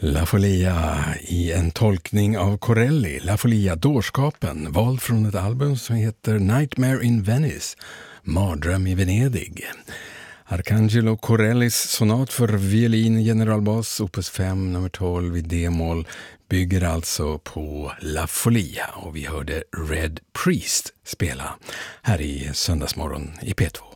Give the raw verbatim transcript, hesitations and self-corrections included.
La Folia i en tolkning av Corelli, La Folia, dårskapen, vald från ett album som heter Nightmare in Venice, Mardröm i Venedig. Arcangelo Corellis sonat för violin, generalbas, opus fem, nummer tolv i D-moll, bygger alltså på La Folia, och vi hörde Red Priest spela här i Söndagsmorgon i P två.